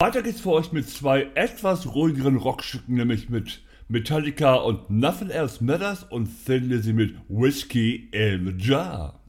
Weiter geht's für euch mit zwei etwas ruhigeren Rockstücken, nämlich mit Metallica und Nothing Else Matters und Thin Lizzy mit Whiskey in the Jar.